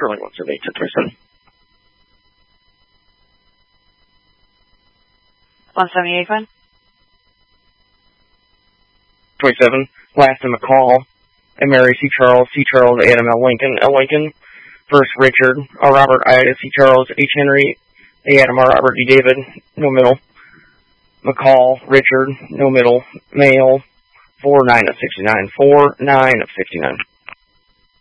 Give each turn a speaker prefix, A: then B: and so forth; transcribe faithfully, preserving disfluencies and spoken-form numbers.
A: Sterling one seven eight ten twenty-seven.
B: one seventy-eight, fine.
A: twenty-seven, last in McCall, and Mary C. Charles, C. Charles, Adam L. Lincoln, L. Lincoln, first Richard, R. Robert, Ida C. Charles, H. Henry, A. Adam, R. Robert, D. David, no middle, McCall, Richard, no middle, male, four nine of sixty-nine, four nine of sixty-nine.